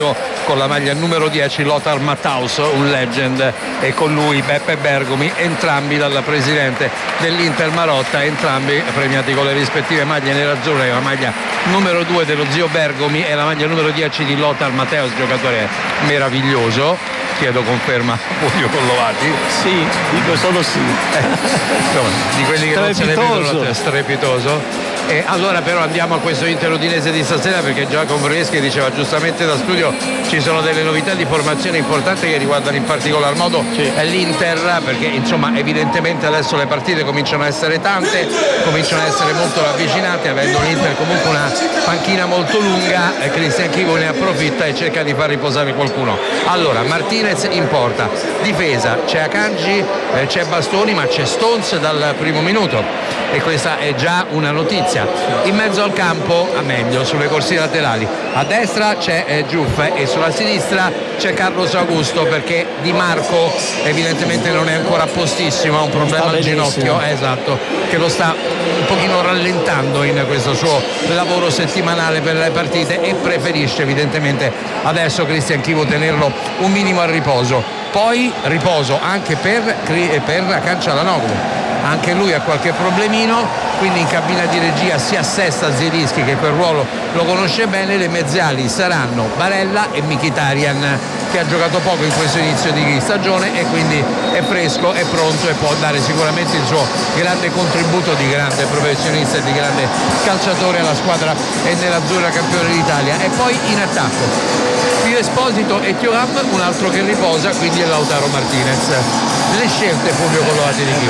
con la maglia numero 10 Lothar Matthaus, un legend, e con lui Beppe Bergomi, entrambi dal presidente dell'Inter Marotta, entrambi premiati con le rispettive maglie nerazzurre, la maglia numero 2 dello zio Bergomi e la maglia numero 10 di Lothar Matthaus, giocatore meraviglioso. Chiedo conferma Fulvio Collovati. Sì, dico solo sì. Insomma, di quelli che non se ne vedono, strepitoso. E allora però andiamo a questo Inter Udinese di stasera, perché Giacomo Breschi diceva giustamente da studio ci sono delle novità di formazione importanti che riguardano in particolar modo l'Inter, perché insomma evidentemente adesso le partite cominciano a essere tante, cominciano a essere molto ravvicinate, avendo l'Inter comunque una panchina molto lunga. Cristian Chivo ne approfitta e cerca di far riposare qualcuno. Allora Martinez in porta, difesa c'è Akanji, c'è Bastoni, ma c'è Stones dal primo minuto, e questa è già una notizia. In mezzo al campo, a meglio, sulle corsie laterali, a destra c'è Giuffe e sulla sinistra c'è Carlos Augusto, perché Di Marco evidentemente non è ancora a postissimo, ha un problema al ginocchio, esatto, che lo sta un pochino rallentando in questo suo lavoro settimanale per le partite, e preferisce evidentemente adesso Cristian Chivo tenerlo un minimo a riposo. Poi riposo anche per Hakan Çalhanoğlu, anche lui ha qualche problemino, quindi in cabina di regia si assesta Zielinski, che quel ruolo lo conosce bene. Le mezzali saranno Barella e Mkhitaryan, che ha giocato poco in questo inizio di stagione e quindi è fresco, è pronto e può dare sicuramente il suo grande contributo di grande professionista e di grande calciatore alla squadra e nell'azzurra campione d'Italia. E poi in attacco Pio Esposito e Thuram, un altro che riposa, quindi è Lautaro Martinez. Le scelte, Fulvio Collovati, di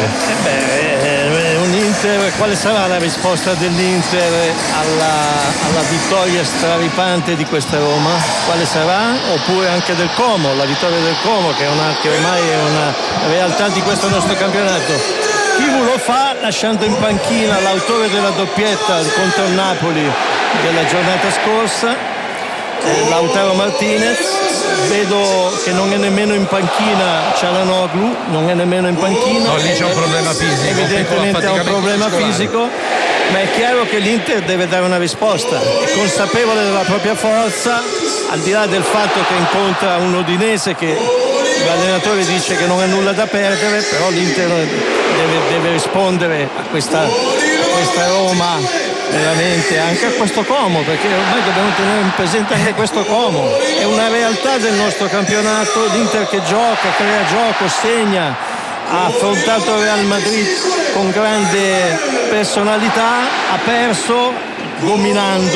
chi? Un Inter, quale sarà la risposta dell'Inter alla vittoria straripante di questa Roma? Quale sarà? Oppure anche del Como, la vittoria del Como, che ormai è una realtà di questo nostro campionato. Chivu lo fa lasciando in panchina l'autore della doppietta contro il Napoli della giornata scorsa, Lautaro Martinez. Vedo che non è nemmeno in panchina Çalhanoğlu, non è nemmeno in panchina. No, lì c'è un problema fisico. Evidentemente ha un problema fisico, ma è chiaro che l'Inter deve dare una risposta. È consapevole della propria forza, al di là del fatto che incontra un Udinese che l'allenatore dice che non ha nulla da perdere, però l'Inter deve rispondere a questa Roma, veramente, anche a questo Como, perché ormai dobbiamo tenere presente anche questo Como. È una realtà del nostro campionato, l'Inter che gioca, crea gioco, segna, ha affrontato il Real Madrid con grande personalità, ha perso dominando,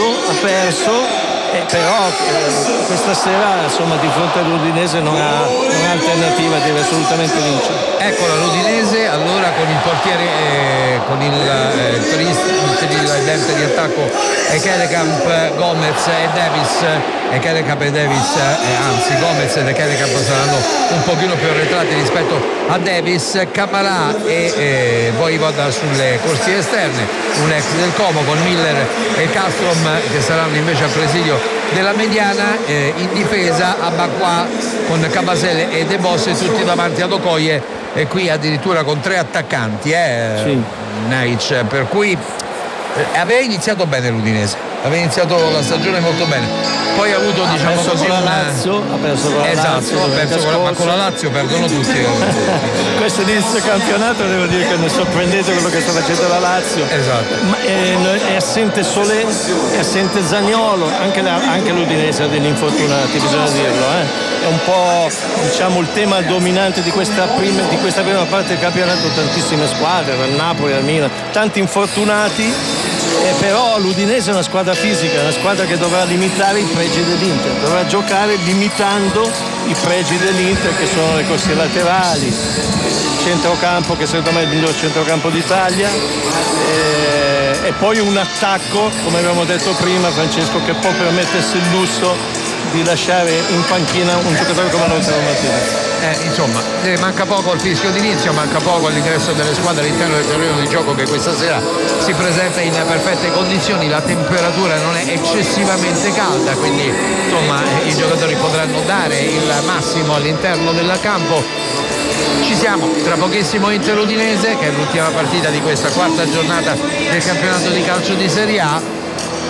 però questa sera insomma di fronte all'Udinese non ha alternativa, deve assolutamente vincere. Eccola l'Udinese allora con il portiere, con il tridente di attacco Ekelekamp, Gomez e Davis. Ekelekamp e Davis, anzi Gomez ed Ekelekamp saranno un pochino più arretrati rispetto a Davis. Caparà e Voivoda sulle corsie esterne, un ex del Como, con Miller e Castrom che saranno invece a presidio della mediana. In difesa Abakwa con Kabasele e De Bosse tutti davanti ad Okoye, e qui addirittura con 3 attaccanti, sì. Naic, per cui aveva iniziato bene l'Udinese, aveva iniziato la stagione molto bene, poi ha avuto diciamo così ha perso con la Lazio, ma con la Lazio perdono tutti. Questo inizio campionato devo dire che mi sorprendete quello che sta facendo la Lazio. Esatto. Ma è assente Solé, è assente Zaniolo, anche l'Udinese ha degli infortunati, bisogna dirlo, È un po' diciamo il tema dominante di questa prima parte del campionato, tantissime squadre, dal Napoli al Milan, tanti infortunati. Però l'Udinese è una squadra fisica, è una squadra che dovrà limitare i pregi dell'Inter, dovrà giocare limitando i pregi dell'Inter, che sono le corsie laterali, il centrocampo, che secondo me è il miglior centrocampo d'Italia, e poi un attacco, come abbiamo detto prima, Francesco, che può permettersi il lusso di lasciare in panchina un giocatore come Lautaro Martinez. Insomma, manca poco al fischio d'inizio, manca poco all'ingresso delle squadre all'interno del terreno di gioco, che questa sera si presenta in perfette condizioni. La temperatura non è eccessivamente calda, quindi insomma i giocatori potranno dare il massimo all'interno del campo. Ci siamo, tra pochissimo Inter Udinese, che è l'ultima partita di questa quarta giornata del campionato di calcio di Serie A.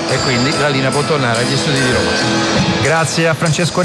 e quindi la linea può tornare agli studi di Roma. Grazie a Francesco